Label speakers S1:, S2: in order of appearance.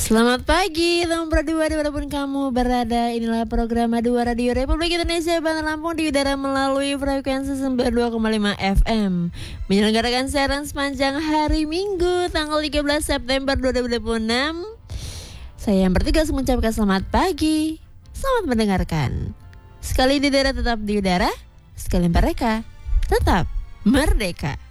S1: Selamat pagi teman berdua dimanapun kamu berada. Inilah program Dua Radio Republik Indonesia Bandar Lampung di udara melalui frekuensi 92,5 FM. Menyelenggarakan siaran sepanjang hari Minggu tanggal 13 September 2026. Saya yang bertugas mengucapkan selamat pagi. Selamat mendengarkan. Sekali di daerah tetap di udara, sekali mereka tetap merdeka.